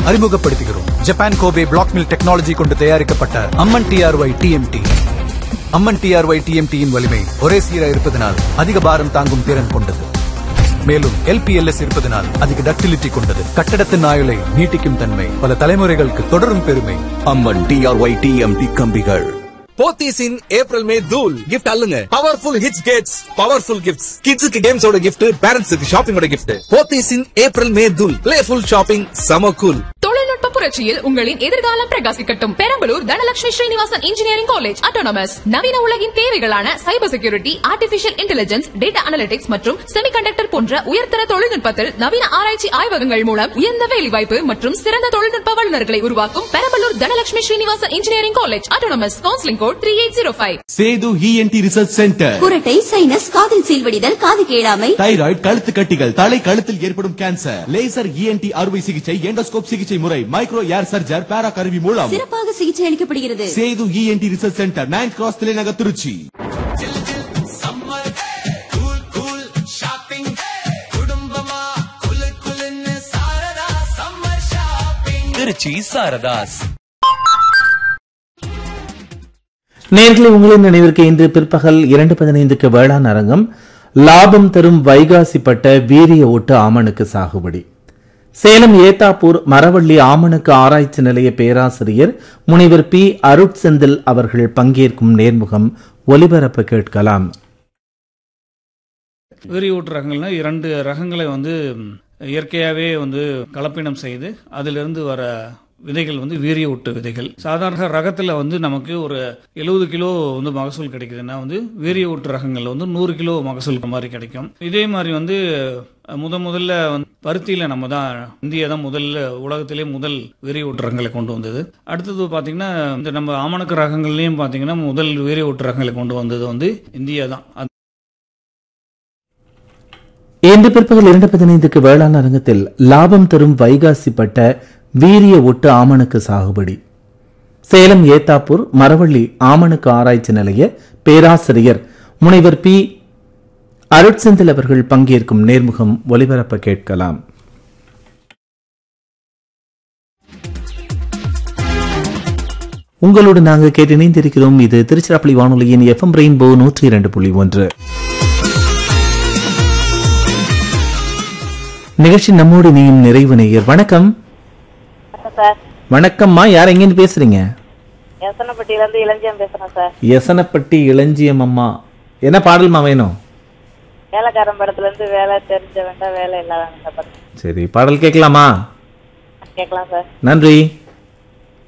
அறிமுகப்படுத்துகிறோம். Japan Kobe black mill technology கொண்டு தயாரிக்கப்பட்ட அம்மன் டிஆர்ஒய் டிஎம்டி. அம்மன் டிஆர்ஒய் டிஎம்டியின் வலிமை ஒரே சீராக இருப்பதனால் அதிக பாரம் தாங்கும் திறன் கொண்டது. மேலும் எல்பிஎல்எஸ் இருப்பதனால் அதிக டக்டிலிட்டி கொண்டது. கட்டடத்தின் ஆயுளை நீட்டிக்கும் தன்மை, பல தலைமுறைகளுக்கு தொடரும் பெருமை. அம்மன் டிஆர்ஒய் டிஎம்டி கம்பிகள். போத்தீஸின் ஏப்ரல் மே தூள் gift அல்லுங்க. Powerful hits Gates powerful gifts. கிட்ஸுக்கு கேம்ஸோட கிஃப்ட், பேரண்ட்ஸுக்கு ஷாப்பிங்கோட கிஃப்ட். போத்தீஸின் ஏப்ரல் மே தூள் பிளேஃபுல் ஷாப்பிங் சம கூல். தொழில்நுட்ப புரட்சியில் உங்களின் எதிர்காலம் பிரகாசிக்கட்டும். Perambalur Dhanalakshmi Srinivasan engineering college autonomous. நவீன உலகின் தேவைகளான cyber security, artificial intelligence, data analytics மற்றும் செமிகண்டக்டர் போன்ற உயர்தர தொழில்நுட்பத்தில் நவீன ஆராய்ச்சி ஆய்வகங்கள் மூலம் உயர்ந்த வேலைவாய்ப்பு மற்றும் சிறந்த தொழில்நுட்ப வல்லுநர்களை உருவாக்கும் Perambalur Dhanalakshmi Srinivasan engineering college autonomous. Counselling 3805. Setu ENT research centre. குரட்டை, சைனஸ், காதில் சீல்வடிதல், காது கேளாமை, தைராய்டு, கழுத்து கட்டிகள், தலை கழுத்தில் ஏற்படும் கேன்சர், லேசர் இஎன்டி அறுவை சிகிச்சை, எண்டோஸ்கோப் சிகிச்சை முறை, மைக்ரோ ஏர் சர்ஜர், பேரா கருவி மூலம் சிறப்பாக சிகிச்சை அளிக்கப்படுகிறது. Setu ENT research centre, 9th cross தலைநகர் திருச்சி. திருச்சி சாரதாஸ். நேர்களை உங்களின் நினைவிற்கு இன்று பிற்பகல் 2:15க்கு வேளாண் அரங்கம். லாபம் தரும் வைகாசி பட்ட வீரிய ஓட்டு ஆமணக்கு சாகுபடி. சேலம் ஏத்தாப்பூர் மரவள்ளி ஆமணக்கு ஆராய்ச்சி நிலைய பேராசிரியர் முனைவர் பி. அருட்செந்தில் அவர்கள் பங்கேற்கும் நேர்முகம் ஒலிபரப்ப கேட்கலாம். வீரியஊட்டு ரகங்கள்னா 2 ரகங்களை இயற்கையாகவே கலப்பினம் செய்து அதிலிருந்து வர விதைகள் வீரிய ஊட்டு விதைகள். சாதாரண ரகத்தில் நமக்கு ஒரு 70 கிலோ மகசூல் கிடைக்குதுன்னா வீரிய ஊட்டு ரகங்கள் 100 கிலோ மகசூல் மாதிரி கிடைக்கும். இதே மாதிரி முதல்ல பருத்தியில நம்ம தான் இந்தியா தான் உலகத்திலே முதல் வீரிய ஊட்டு ரகங்களை கொண்டு வந்தது. அடுத்தது பாத்தீங்கன்னா இந்த நம்ம ஆமணக்கு ரகங்கள்லயும் பாத்தீங்கன்னா முதல் வீரிய ஊட்டு ரகங்களை கொண்டு வந்தது இந்தியா தான். இன்று பிற்பகல் 2:15க்கு வேளாண் அரங்கத்தில் லாபம் தரும் வைகாசி பட்ட வீரிய ஒட்டு ஆமணக்கு சாகுபடி. சேலம் ஏத்தாப்பூர் மரவள்ளி ஆமணக்கு ஆராய்ச்சி நிலைய பேராசிரியர் முனைவர் பி. அருட்செந்தில் அவர்கள் பங்கேற்கும் நேர்முகம் ஒலிபரப்ப கேட்கலாம். உங்களோடு நாங்கள் கேட்டு இணைந்திருக்கிறோம். இது திருச்சிராப்பள்ளி வானொலியின் FM ரெயின்போ 102.1 நிகழ்ச்சி. நம்மோடு நீயும் நிறைவு நேயர். வணக்கம். வணக்கம்மா, யார் எங்கிருந்து பேசுறீங்க? யசனப்பட்டியிலிருந்து இளஞ்சியம் பேசுறேன் சார். யசனப்பட்டி இளஞ்சியம் அம்மா, என்ன பாடல்மா வேணும்? வேலைக்காரன் படத்துல இருந்து வேலை தெரிஞ்ச வேண்டாம் வேலை இல்லாத. சரி, பாடல் கேட்கலாமா? கேட்கலாம் சார். நன்றி.